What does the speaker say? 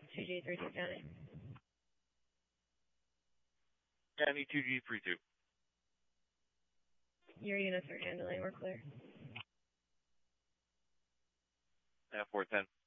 2G32 County. County 2G32. Your units are handling. We're clear. 410.